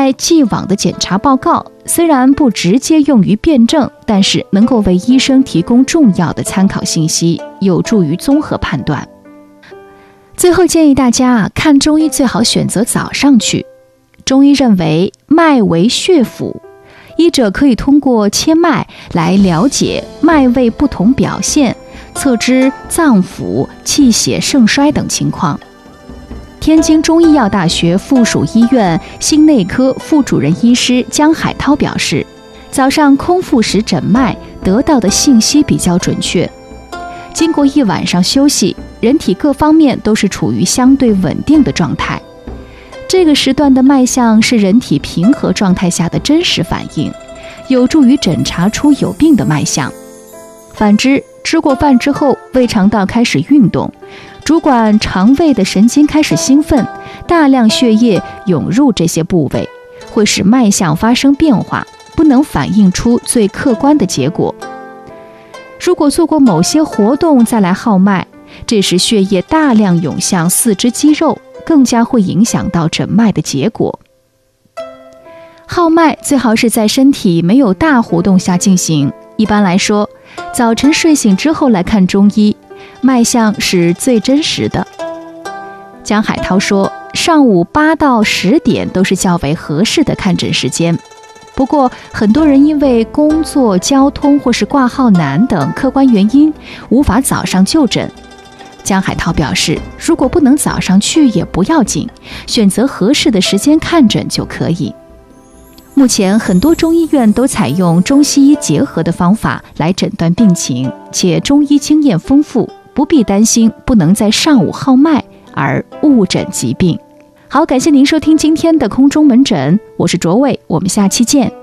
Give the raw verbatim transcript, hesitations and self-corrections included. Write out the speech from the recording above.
在既往的检查报告虽然不直接用于辩证，但是能够为医生提供重要的参考信息，有助于综合判断。最后建议大家啊，看中医最好选择早上去。中医认为脉为血府，医者可以通过切脉来了解脉位不同表现，测知脏腑、气血盛衰等情况。天津中医药大学附属医院心内科副主任医师江海涛表示，早上空腹时诊脉得到的信息比较准确。经过一晚上休息，人体各方面都是处于相对稳定的状态。这个时段的脉象是人体平和状态下的真实反应，有助于诊查出有病的脉象。反之，吃过饭之后，胃肠道开始运动，主管肠胃的神经开始兴奋，大量血液涌入这些部位，会使脉象发生变化，不能反映出最客观的结果。如果做过某些活动再来号脉，这时血液大量涌向四肢肌肉，更加会影响到诊脉的结果。号脉最好是在身体没有大活动下进行，一般来说，早晨睡醒之后来看中医，脉象是最真实的。江海涛说，上午八到十点都是较为合适的看诊时间。不过，很多人因为工作、交通或是挂号难等客观原因，无法早上就诊。江海涛表示，如果不能早上去也不要紧，选择合适的时间看诊就可以。目前很多中医院都采用中西医结合的方法来诊断病情，且中医经验丰富，不必担心不能在上午号脉而误诊疾病。好，感谢您收听今天的空中门诊，我是卓伟，我们下期见。